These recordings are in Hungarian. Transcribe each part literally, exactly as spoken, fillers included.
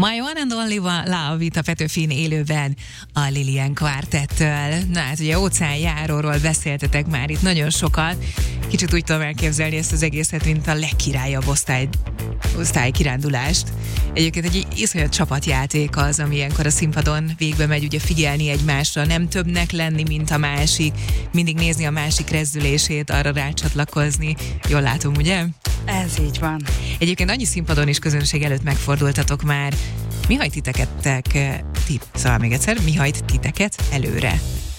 My One and Only Love itt a Petőfin élőben a Lilian Quartettől. Na hát ugye óceánjáróról beszéltetek már itt nagyon sokat. Kicsit úgy tudom elképzelni ezt az egészet, mint a legkirályabb osztály, osztály kirándulást. Egyébként egy iszonyat csapatjáték az, ami ilyenkor a színpadon végbe megy, ugye figyelni egymásra, nem többnek lenni, mint a másik, mindig nézni a másik rezdülését, arra rácsatlakozni. Jól látom, ugye? Ez így van. Egyébként annyi színpadon is közönség előtt megfordultatok már. Mi hajt titeket, ti, szóval még egyszer, mi hajt titeket előre?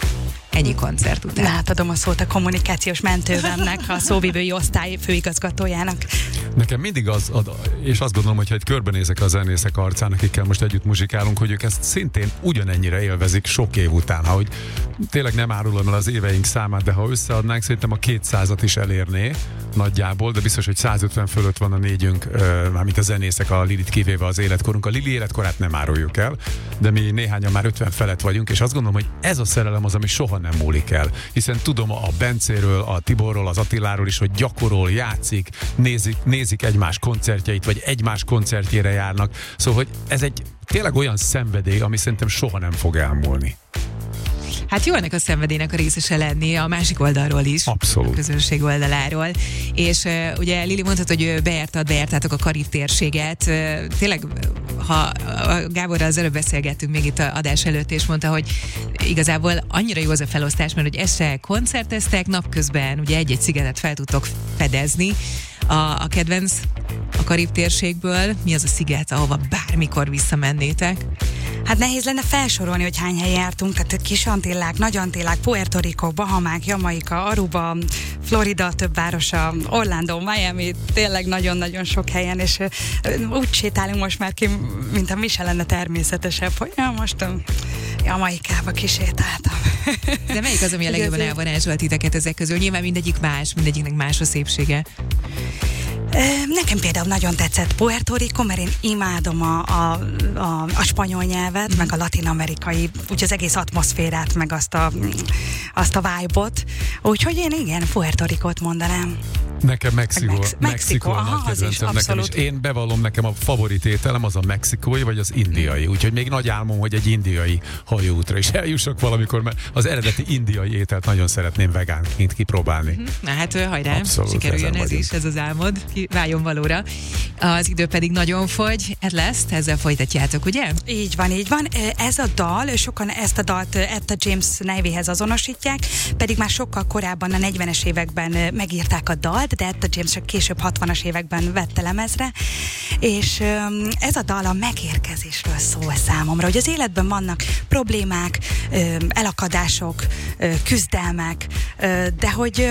Ennyi koncert után. Átadom a szót a kommunikációs mentővemnek, a szóvivői osztály főigazgatójának. Nekem mindig az, ad, és azt gondolom, hogy ha egy körbenézek a zenészek arcán, akikkel most együtt muzsikálunk, hogy ők ezt szintén ugyanennyire élvezik sok év után. Ha hogy tényleg nem árulom el az éveink számát, de ha összeadnánk, szerintem a kétszázat is elérné nagyjából, de biztos, hogy százötven fölött van a négyünk, mármint a zenészek, a Lilit kivéve az életkorunk. A Lili életkorát nem áruljuk el, de mi néhányan már ötven felett vagyunk, és azt gondolom, hogy ez a szerelem az, ami soha nem múlik el. Hiszen tudom a Bencéről, a Tiborról, az Attiláról is, hogy gyakorol, játszik, nézik, nézik egymás koncertjeit, vagy egymás koncertjére járnak. Szóval, hogy ez egy tényleg olyan szenvedély, ami szerintem soha nem fog elmúlni. Hát jó ennek a szenvedélynek a részese lenni a másik oldalról is. Abszolút. A közönség oldaláról. És uh, ugye Lili mondtad, hogy bejártad, bejártátok a Karib térséget. Uh, tényleg, ha Gáborral az előbb beszélgettünk még itt a adás előtt, és mondta, hogy igazából annyira jó az a felosztás, mert hogy este koncerteztek, napközben ugye egy-egy szigetet fel tudtok fedezni. A, a kedvenc a Karib térségből, mi az a sziget, ahova bármikor visszamennétek? Hát nehéz lenne felsorolni, hogy hány helyen jártunk, tehát Kis-Antillák, Nagy-Antillák, Puerto Rico, Bahamák, Jamaika, Aruba, Florida több városa, Orlando, Miami, tényleg nagyon-nagyon sok helyen, és úgy sétálunk most már ki, mint a mi se lenne természetesebb, hogy ja, most Jamaikába kisétáltam. De melyik az, ami a legjobban elvarázsolt titeket ezek közül? Nyilván mindegyik más, mindegyiknek más a szépsége. Nekem például nagyon tetszett Puerto Rico, mert én imádom a, a, a, a spanyol nyelvet, meg a latin-amerikai, úgy az egész atmoszférát, meg azt a, azt a vibe-ot. Úgyhogy én igen, Puerto Ricót mondanám. Nekem Mexikó, Mex- Mexikó a nagy kedvencem, nekem is. Én bevallom, nekem a favorit ételem az a mexikói, vagy az indiai. Úgyhogy még nagy álmom, hogy egy indiai hajóútra is eljussak valamikor, mert az eredeti indiai ételt nagyon szeretném vegánként kipróbálni. Na hát hajrá, abszolút, sikerüljön ez vagyunk. is, ez az álmod, ki váljon valóra. Az idő pedig nagyon fogy, ez lesz, ezzel folytatjátok, ugye? Így van, így van. Ez a dal, sokan ezt a dalt Etta James nevéhez azonosítják, pedig már sokkal korábban, a negyvenes években megírták a dalt, de Etta James csak később hatvanas években vette lemezre, és ez a dal a megérkezésről szól számomra, hogy az életben vannak problémák, elakadások, küzdelmek, de hogy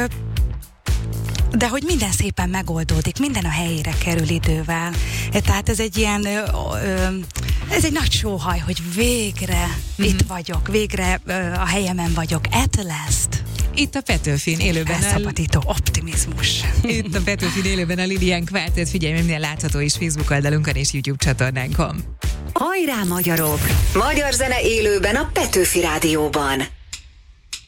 de hogy minden szépen megoldódik, minden a helyére kerül idővel. Tehát ez egy ilyen, ö, ö, ez egy nagy sóhaj, hogy végre mm-hmm. itt vagyok, végre ö, a helyemen vagyok, at last. Itt a Petőfin élőben. Felszabadító optimizmus. Itt a Petőfin élőben a Lilian Quartett, figyelj, minden látható is Facebook oldalunkon és YouTube csatornánkon. Hajrá magyarok! Magyar zene élőben a Petőfi Rádióban.